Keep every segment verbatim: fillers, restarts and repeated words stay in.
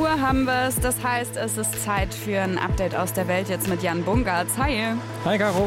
Uhr haben wir es. Das heißt, es ist Zeit für ein Update aus der Welt jetzt mit Jan Bungartz. Hi. Hi, Caro.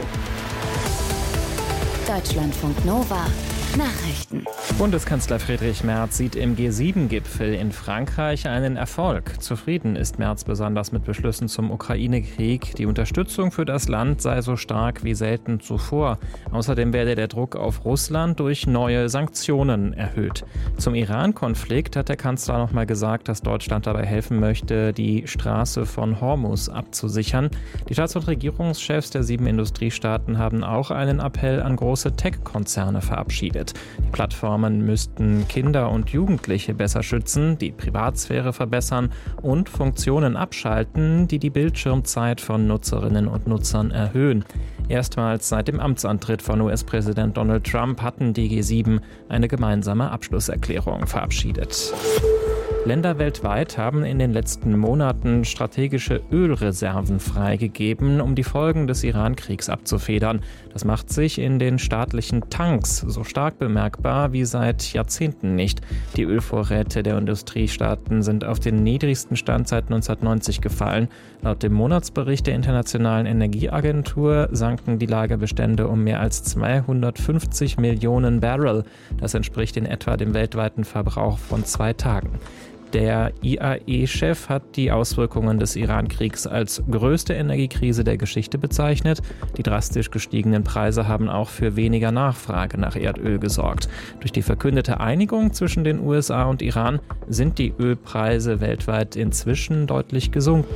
Deutschlandfunk Nova. Nachrichten. Bundeskanzler Friedrich Merz sieht im G sieben Gipfel in Frankreich einen Erfolg. Zufrieden ist Merz besonders mit Beschlüssen zum Ukraine-Krieg. Die Unterstützung für das Land sei so stark wie selten zuvor. Außerdem werde der Druck auf Russland durch neue Sanktionen erhöht. Zum Iran-Konflikt hat der Kanzler noch mal gesagt, dass Deutschland dabei helfen möchte, die Straße von Hormuz abzusichern. Die Staats- und Regierungschefs der sieben Industriestaaten haben auch einen Appell an große Tech-Konzerne verabschiedet. Die Plattformen müssten Kinder und Jugendliche besser schützen, die Privatsphäre verbessern und Funktionen abschalten, die die Bildschirmzeit von Nutzerinnen und Nutzern erhöhen. Erstmals seit dem Amtsantritt von U S-Präsident Donald Trump hatten die G sieben eine gemeinsame Abschlusserklärung verabschiedet. Länder weltweit haben in den letzten Monaten strategische Ölreserven freigegeben, um die Folgen des Iran-Kriegs abzufedern. Das macht sich in den staatlichen Tanks so stark bemerkbar wie seit Jahrzehnten nicht. Die Ölvorräte der Industriestaaten sind auf den niedrigsten Stand seit neunzehnhundertneunzig gefallen. Laut dem Monatsbericht der Internationalen Energieagentur sanken die Lagerbestände um mehr als zweihundertfünfzig Millionen Barrel. Das entspricht in etwa dem weltweiten Verbrauch von zwei Tagen. Der I A E-Chef hat die Auswirkungen des Iran-Kriegs als größte Energiekrise der Geschichte bezeichnet. Die drastisch gestiegenen Preise haben auch für weniger Nachfrage nach Erdöl gesorgt. Durch die verkündete Einigung zwischen den U S A und Iran sind die Ölpreise weltweit inzwischen deutlich gesunken.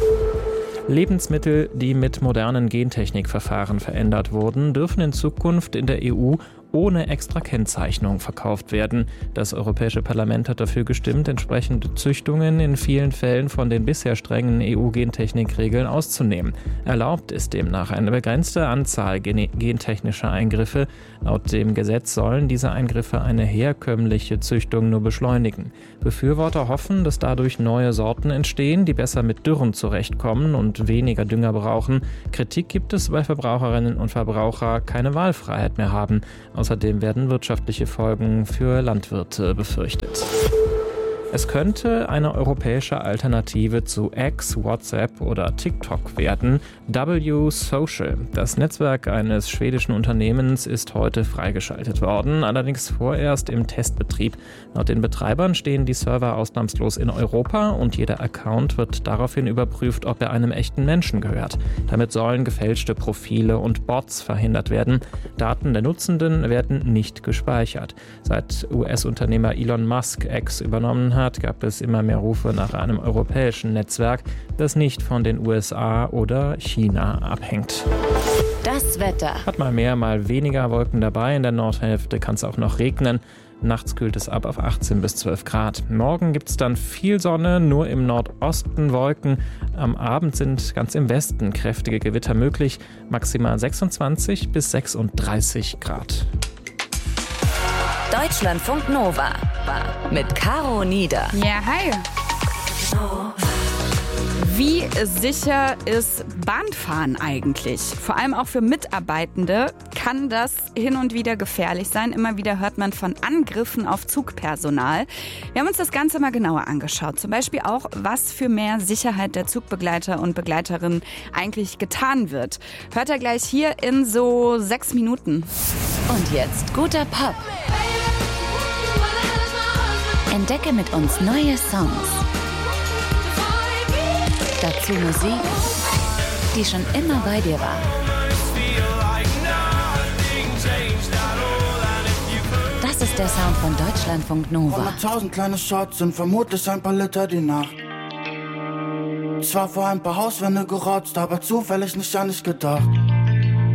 Lebensmittel, die mit modernen Gentechnikverfahren verändert wurden, dürfen in Zukunft in der E U ohne extra Kennzeichnung verkauft werden. Das Europäische Parlament hat dafür gestimmt, entsprechende Züchtungen in vielen Fällen von den bisher strengen E U-Gentechnikregeln auszunehmen. Erlaubt ist demnach eine begrenzte Anzahl gen- gentechnischer Eingriffe. Laut dem Gesetz sollen diese Eingriffe eine herkömmliche Züchtung nur beschleunigen. Befürworter hoffen, dass dadurch neue Sorten entstehen, die besser mit Dürren zurechtkommen und weniger Dünger brauchen. Kritik gibt es, weil Verbraucherinnen und Verbraucher keine Wahlfreiheit mehr haben. Außerdem werden wirtschaftliche Folgen für Landwirte befürchtet. Es könnte eine europäische Alternative zu X, WhatsApp oder TikTok werden. W Social. Das Netzwerk eines schwedischen Unternehmens ist heute freigeschaltet worden, allerdings vorerst im Testbetrieb. Laut den Betreibern stehen die Server ausnahmslos in Europa und jeder Account wird daraufhin überprüft, ob er einem echten Menschen gehört. Damit sollen gefälschte Profile und Bots verhindert werden. Daten der Nutzenden werden nicht gespeichert. Seit U S-Unternehmer Elon Musk X übernommen hat, gab es immer mehr Rufe nach einem europäischen Netzwerk, das nicht von den U S A oder China abhängt. Das Wetter. Hat mal mehr, mal weniger Wolken dabei. In der Nordhälfte kann es auch noch regnen. Nachts kühlt es ab auf achtzehn bis zwölf Grad. Morgen gibt es dann viel Sonne, nur im Nordosten Wolken. Am Abend sind ganz im Westen kräftige Gewitter möglich. Maximal sechsundzwanzig bis sechsunddreißig Grad. Deutschlandfunk Nova mit Caro Nieder. Ja, hi. Wie sicher ist Bahnfahren eigentlich? Vor allem auch für Mitarbeitende kann das hin und wieder gefährlich sein. Immer wieder hört man von Angriffen auf Zugpersonal. Wir haben uns das Ganze mal genauer angeschaut. Zum Beispiel auch, was für mehr Sicherheit der Zugbegleiter und Begleiterinnen eigentlich getan wird. Hört ihr gleich hier in so sechs Minuten. Und jetzt guter Pop. Entdecke mit uns neue Songs. Dazu Musik, die schon immer bei dir war. Das ist der Sound von Deutschlandfunk Nova. hunderttausend kleine Shots sind vermutlich ein paar Liter die Nacht. Zwar vor ein paar Hauswände gerotzt, aber zufällig nicht an dich gedacht.